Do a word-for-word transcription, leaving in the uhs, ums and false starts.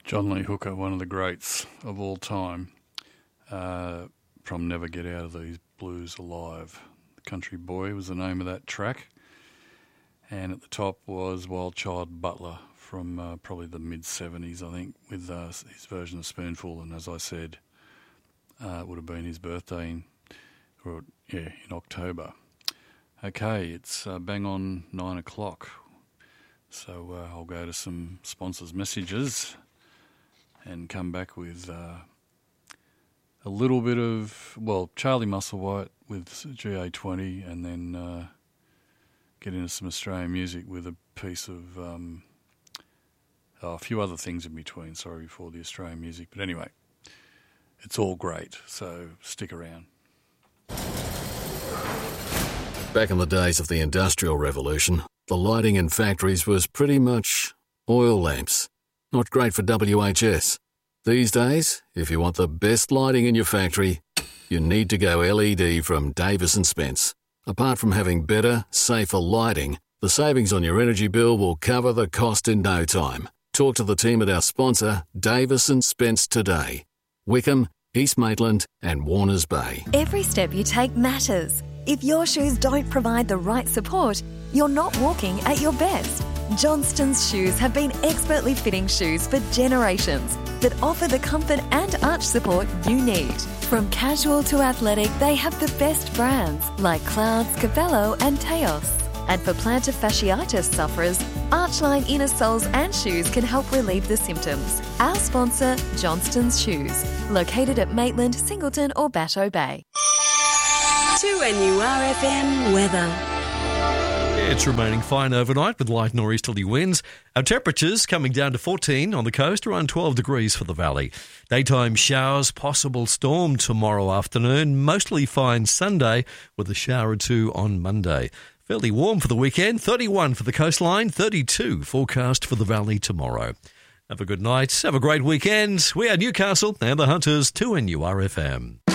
John Lee Hooker, one of the greats of all time, uh, from Never Get Out of These Blues Alive. Country Boy was the name of that track. And at the top was Wild Child Butler from uh, probably the mid-seventies, I think, with uh, his version of Spoonful. And as I said, uh, it would have been his birthday in, or, yeah, in October. Okay, it's uh, bang on nine o'clock. So uh, I'll go to some sponsors' messages and come back with uh, a little bit of, well, Charlie Musselwhite with G A twenty, and then uh, get into some Australian music with a piece of um, oh, a few other things in between, sorry, for the Australian music. But anyway, it's all great, so stick around. Back in the days of the Industrial Revolution, the lighting in factories was pretty much oil lamps. Not great for W H S. These days, if you want the best lighting in your factory, you need to go L E D from Davis and Spence. Apart from having better, safer lighting, the savings on your energy bill will cover the cost in no time. Talk to the team at our sponsor, Davis and Spence, today. Wickham, East Maitland and Warners Bay. Every step you take matters. If your shoes don't provide the right support, you're not walking at your best. Johnston's shoes have been expertly fitting shoes for generations that offer the comfort and arch support you need. From casual to athletic, they have the best brands like Clouds, Cabello and Teos. And for plantar fasciitis sufferers, Archline inner soles and shoes can help relieve the symptoms. Our sponsor, Johnston's Shoes, located at Maitland, Singleton or Batteau Bay. two N U R F M weather. It's remaining fine overnight with light northeasterly winds. Our temperatures coming down to fourteen on the coast, around twelve degrees for the valley. Daytime showers, possible storm tomorrow afternoon. Mostly fine Sunday with a shower or two on Monday. Fairly warm for the weekend, thirty-one for the coastline, thirty-two forecast for the valley tomorrow. Have a good night. Have a great weekend. We are Newcastle and the Hunters, two N U R F M.